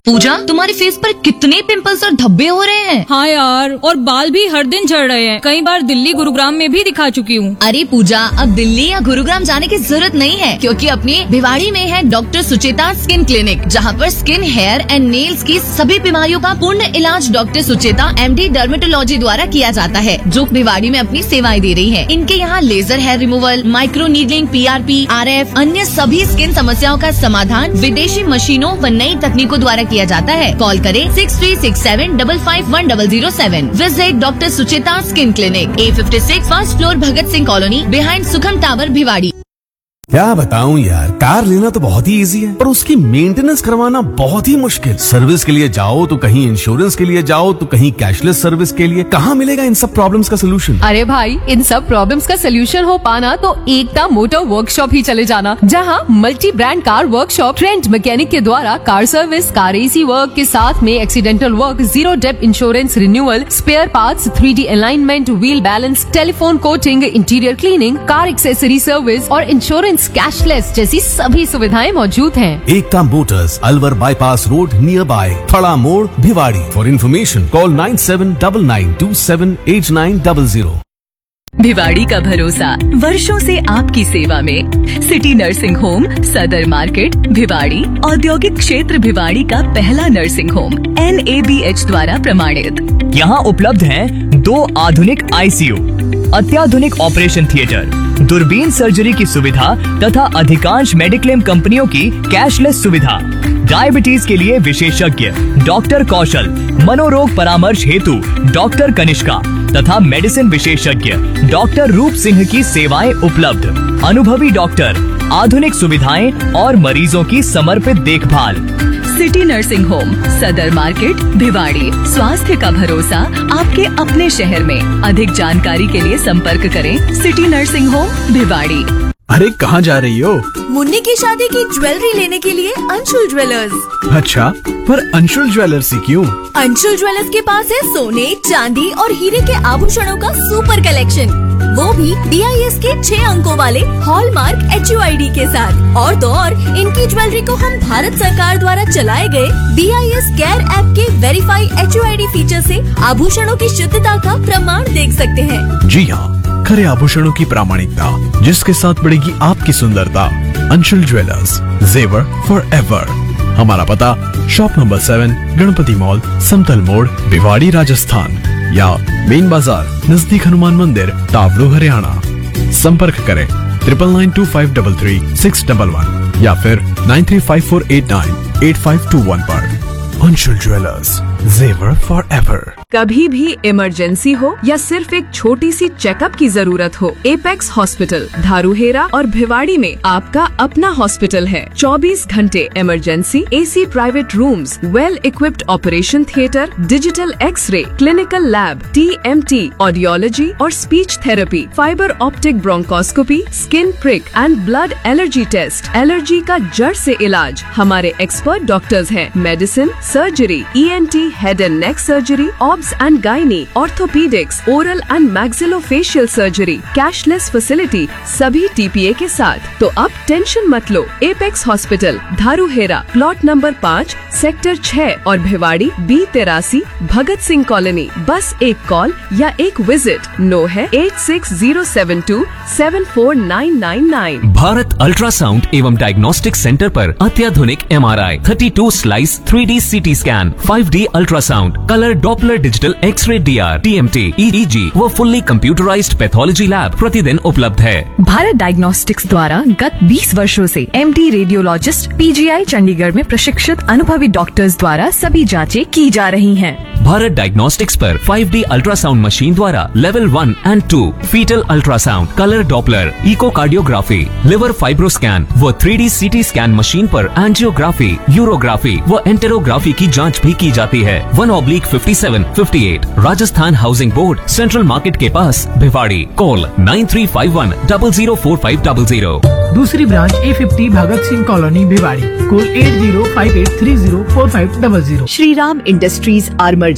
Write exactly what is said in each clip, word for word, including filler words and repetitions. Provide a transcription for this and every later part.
पूजा, तुम्हारे फेस पर कितने पिंपल्स और धब्बे हो रहे हैं। हाँ यार, और बाल भी हर दिन झड़ रहे हैं। कई बार दिल्ली गुरुग्राम में भी दिखा चुकी हूँ। अरे पूजा, अब दिल्ली या गुरुग्राम जाने की जरूरत नहीं है, क्योंकि अपने भिवाड़ी में है डॉक्टर सुचेता स्किन क्लिनिक, जहाँ पर स्किन, हेयर एंड नेल्स की सभी बीमारियों का पूर्ण इलाज डॉक्टर सुचेता एमडी डर्मेटोलॉजी द्वारा किया जाता है, जो भिवाड़ी में अपनी सेवाएं दे रही है। इनके यहाँ laser hair removal, micro needling, PRP, RF, अन्य सभी स्किन समस्याओं का समाधान विदेशी मशीनों व नई तकनीकों द्वारा किया जाता है। कॉल करें six three six seven double five one double zero seven. Visit doctor Sucheta skin clinic, ए fifty six, first floor, Bhagat Singh colony, behind सुखम टावर, भिवाड़ी। क्या बताऊं यार, कार लेना तो बहुत ही इजी है, पर उसकी मेंटेनेंस करवाना बहुत ही मुश्किल। सर्विस के लिए जाओ तो कहीं इंश्योरेंस के लिए जाओ तो कहीं कैशलेस सर्विस के लिए। कहाँ मिलेगा इन सब प्रॉब्लम्स का सोल्यूशन? अरे भाई, इन सब प्रॉब्लम्स का सोल्यूशन हो पाना तो एकता मोटर वर्कशॉप ही चले जाना, जहाँ multi brand car workshop trend mechanic के द्वारा car service, car AC work के साथ में accidental work, zero depth insurance renewal, spare parts, three D alignment, wheel balance, telephone coating, interior cleaning, car accessory service और insurance cashless जैसी सभी सुविधाएं मौजूद हैं। एकता Motors, Alwar bypass road, near by थड़ा मोड़, Bhiwadi. For information call nine seven double nine to seven eight nine double zero. Bhiwadi का भरोसा वर्षों से आपकी सेवा में। सिटी नर्सिंग होम, सदर मार्केट, भिवाड़ी। औद्योगिक क्षेत्र भिवाड़ी का पहला nursing home, N A B H द्वारा प्रमाणित। यहाँ उपलब्ध हैं दो आधुनिक आईसीयू, अत्याधुनिक ऑपरेशन थिएटर, दूरबीन सर्जरी की सुविधा तथा अधिकांश मेडिक्लेम कंपनियों की कैशलेस सुविधा। डायबिटीज के लिए विशेषज्ञ डॉक्टर कौशल, मनोरोग परामर्श हेतु डॉक्टर कनिष्का तथा मेडिसिन विशेषज्ञ डॉक्टर रूप सिंह की सेवाएं उपलब्ध। अनुभवी डॉक्टर, आधुनिक सुविधाएं और मरीजों की समर्पित देखभाल। सिटी नर्सिंग होम, सदर मार्केट, भिवाड़ी। स्वास्थ्य का भरोसा आपके अपने शहर में। अधिक जानकारी के लिए संपर्क करें सिटी नर्सिंग होम, भिवाड़ी। अरे कहाँ जा रही हो? मुन्नी की शादी की ज्वेलरी लेने के लिए अंशुल ज्वेलर्स। अच्छा, पर अंशुल ज्वेलर्स ही क्यों? अंशुल ज्वेलर्स के पास है सोने, चांदी और हीरे के आभूषणों का सुपर कलेक्शन, वो भी डी आई एस के छह अंकों वाले hallmark H U I D के साथ। और तो और इनकी ज्वेलरी को हम भारत सरकार द्वारा चलाए गए D I S care app के verify H U I D feature से आभूषणों की शुद्धता का प्रमाण देख सकते हैं। जी हाँ, खरे आभूषणों की प्रामाणिकता, जिसके साथ बढ़ेगी आपकी सुंदरता। अंशुल ज्वेलर्स, जेवर फॉर एवर। हमारा पता shop number seven, Ganpati mall, समतल मोड़, भिवाड़ी, राजस्थान, या मेन बाजार नजदीक हनुमान मंदिर, तावड़ू, हरियाणा। संपर्क करें triple nine to five double three six double one या फिर nine three five four eight nine eight five to one पर। अंशुल ज्वेलर्स, जेवर फॉर एवर। कभी भी इमरजेंसी हो या सिर्फ एक छोटी सी चेकअप की जरूरत हो, एपेक्स हॉस्पिटल धारूहेरा और भिवाड़ी में आपका अपना हॉस्पिटल है। चौबीस घंटे emergency, AC private rooms, well equipped operation theatre, digital x ray, clinical lab, T M T, audiology और speech therapy, fibre optic bronchoscopy, skin prick and blood allergy test, allergy का जड़ से इलाज। हमारे एक्सपर्ट डॉक्टर्स हैं। Medicine, surgery, E N T, head and neck surgery, obs and gynae, orthopaedics, oral and maxillofacial surgery, cashless facility, सभी T P A के साथ। तो अब टेंशन मत लो। एपेक्स हॉस्पिटल धारूहेरा, प्लॉट नंबर पाँच, सेक्टर छह और भिवाड़ी बी तिरासी, भगत सिंह कॉलोनी। बस एक कॉल या एक विजिट। नो है eight six zero seven to seven four nine nine nine. Bharat ultrasound एवं डायग्नोस्टिक सेंटर पर अत्याधुनिक एम आर आई, thirty two slice three D CT scan, five D ultrasound, colour Doppler digital x ray, D R, T M T, ई ई जी व fully computerised pathology lab प्रतिदिन उपलब्ध है। Bharat diagnostics द्वारा गत बीस वर्षों से M D radiologist P G आई चंडीगढ़ में प्रशिक्षित अनुभवी डॉक्टर्स द्वारा सभी जांचें की जा रही हैं। भारत डायग्नोस्टिक्स पर फाइव डी अल्ट्रासाउंड मशीन द्वारा level one and to, fetal ultrasound, colour Doppler, echocardiography, liver fibroscan व three D CT scan machine पर एंजियोग्राफी, यूरोग्राफी व एंटेरोग्राफी की जांच भी की जाती है। One oblique fifty seven fifty eight, Rajasthan housing board, central market के पास, Bhiwadi. Call nine three five one double zero four five double zero. दूसरी branch A fifty, Bhagat Singh colony, Bhiwadi. Call at zero five eight three zero four five double zero. Shri Ram industries, armour Jain,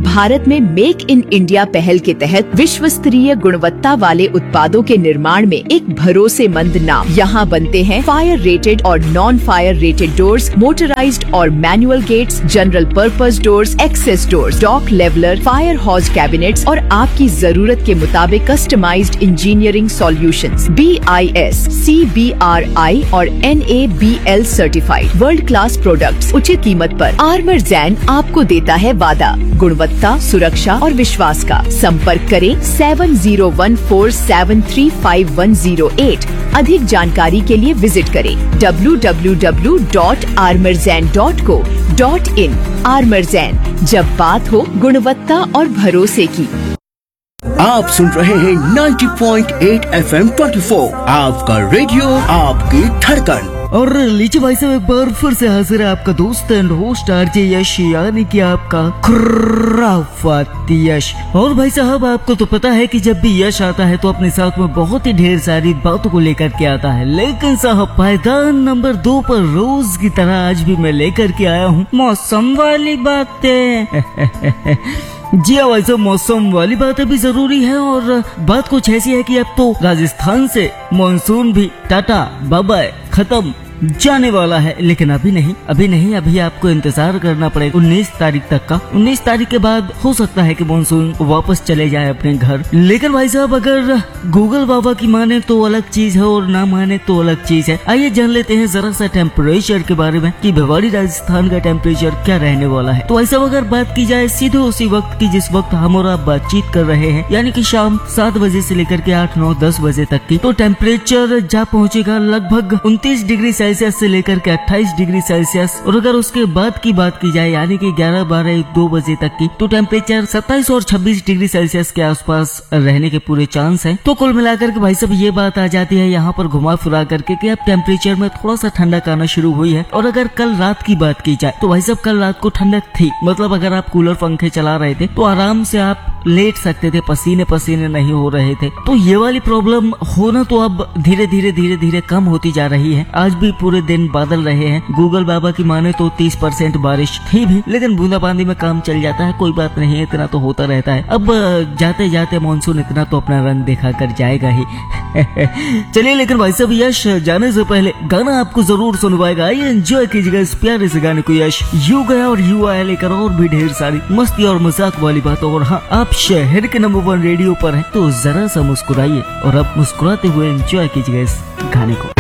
Bharat में make in India पहल के तहत विश्व स्तरीय गुणवत्ता वाले उत्पादों के निर्माण में एक भरोसेमंद नाम। यहाँ बनते हैं फायर रेटेड और non fire rated doors, motorised और manual gets, general purpose doors, access doors, dock leveller, fire हॉज cabinets और आपकी जरूरत के मुताबिक customised engineering solutions. B I S, C B are आई और N A B L certified world class products उचित कीमत पर आर्मर जैन आपको देता है वादा गुणवत्ता, सुरक्षा और विश्वास का। संपर्क करें seven zero one four seven three five one zero eight. अधिक जानकारी के लिए विजिट करें W W W dot आर्मरजैन dot co dot in. आर्मरजैन, जब बात हो गुणवत्ता और भरोसे की। आप सुन रहे हैं ninety point eight F M चौबीस, आपका रेडियो, आपकी धड़कन। और लीजिए भाई साहब, एक बार फिर से हाजिर है आपका दोस्त एंड होस्ट आरजे यश, यानी कि आपका खुराफात यश। और भाई साहब, आपको तो पता है कि जब भी यश आता है तो अपने साथ में बहुत ही ढेर सारी बातों को लेकर के आता है, लेकिन साहब पायदान नंबर दो पर रोज की तरह आज भी मैं लेकर के आया हूँ मौसम वाली बातें। जी हाँ भाई साहब, मौसम वाली बातें भी जरूरी है और बात कुछ ऐसी है कि अब तो राजस्थान से मानसून भी टाटा बाय बाय खत्म जाने वाला है, लेकिन अभी नहीं अभी नहीं अभी आपको इंतजार करना पड़ेगा उन्नीस तारीख तक का। उन्नीस तारीख के बाद हो सकता है कि मानसून वापस चले जाए अपने घर। लेकिन भाई साहब, अगर गूगल बाबा की माने तो अलग चीज है और ना माने तो अलग चीज है। आइए जान लेते हैं जरा सा टेम्परेचर के बारे में कि भिवाड़ी राजस्थान का टेम्परेचर क्या रहने वाला है। तो भाई साहब, अगर बात की जाए सीधे उसी वक्त की जिस वक्त हम और आप बातचीत कर रहे हैं, यानी कि शाम सात बजे से लेकर के आठ नौ दस बजे तक की, तो टेम्परेचर जा पहुंचेगा लगभग उनतीस डिग्री सेल्सियस से लेकर के अट्ठाईस डिग्री सेल्सियस। और अगर उसके बाद की बात की जाए, यानी कि ग्यारह बारह दो बजे तक की, तो टेम्परेचर सत्ताईस और छब्बीस डिग्री सेल्सियस के आसपास रहने के पूरे चांस हैं। तो कुल मिलाकर के भाई साहब ये बात आ जाती है यहाँ पर घुमा फिरा करके कि अब टेम्परेचर में थोड़ा सा ठंडक आना शुरू हुई है। और अगर कल रात की बात की जाए तो भाई साहब कल रात को ठंडक थी, मतलब अगर आप कूलर पंखे चला रहे थे तो आराम से आप लेट सकते थे, पसीने पसीने नहीं हो रहे थे। तो ये वाली प्रॉब्लम होना तो अब धीरे धीरे धीरे धीरे कम होती जा रही है। आज भी पूरे दिन बादल रहे हैं, गूगल बाबा की माने तो तीस परसेंट बारिश थी भी, लेकिन बूंदाबांदी में काम चल जाता है, कोई बात नहीं, इतना तो होता रहता है। अब जाते जाते मानसून इतना तो अपना रंग दिखा कर जाएगा ही। चलिए, लेकिन भाई साहब यश जाने से पहले गाना आपको जरूर सुनवाएगा, आइए एंजॉय कीजिएगा इस प्यारे से गाने को। यश यू गया और यू आया लेकर और भी ढेर सारी मस्ती और मजाक वाली बातों। और हाँ, आप शहर के नंबर वन रेडियो पर हैं तो जरा सा मुस्कुराइए और अब मुस्कुराते हुए एंजॉय कीजिएगा इस गाने को।